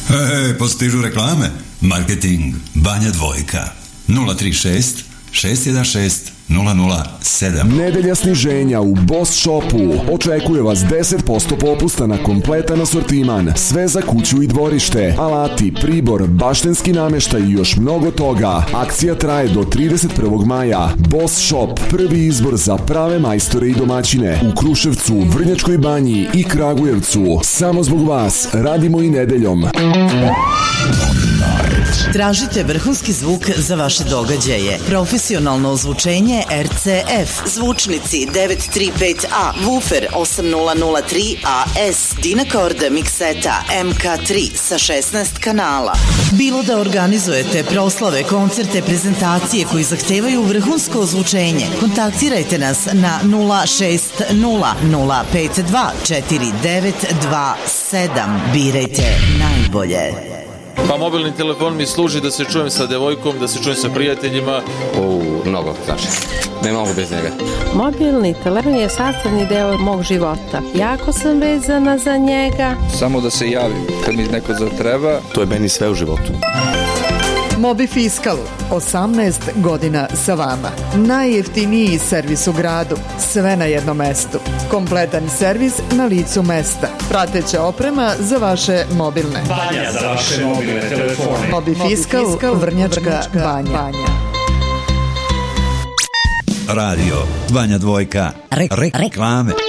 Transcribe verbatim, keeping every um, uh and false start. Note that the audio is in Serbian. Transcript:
E, postižu reklame. Marketing Banja Dvojka. nula tri šest šest jedan šest nula nula sedam. Nedelja sniženja u Boss Shopu. Očekuje vas deset posto popusta na kompletan asortiman. Sve za kuću i dvorište. Alati, pribor, baštenski nameštaj i još mnogo toga. Akcija traje do trideset prvog maja. Boss Shop. Prvi izbor za prave majstore i domaćine. U Kruševcu, Vrnjačkoj Banji i Kragujevcu. Samo zbog vas radimo i nedeljom. Tražite vrhunski zvuk za vaše događaje. Profesionalno ozvučenje R C F. Zvučnici devet tri pet A, Woofer osam nula nula tri A S, Dynacord mikseta M K tri sa šesnaest kanala. Bilo da organizujete proslave, koncerte, prezentacije koji zahtevaju vrhunsko ozvučenje, kontaktirajte nas na nula šest nula nula pet dva četiri devet dva sedam. Birajte najbolje. Pa mobilni telefon mi služi da se čujem sa devojkom, da se čujem sa prijateljima. O, mnogo, znači, ne mogu bez njega. Mobilni telefon je sastavni deo mog života. Jako sam vezana za njega. Samo da se javim kad mi neko zatreba. To je meni sve u životu. Mobifiskal, osamnaest godina sa vama. Najjeftiniji servis u gradu, sve na jednom mestu. Kompletan servis na licu mesta. Prateća oprema za vaše mobilne. Banja za vaše mobilne telefone. Mobifiskal, Vrnjačka Banja. Radio Banja Dvojka. Re, re, reklame.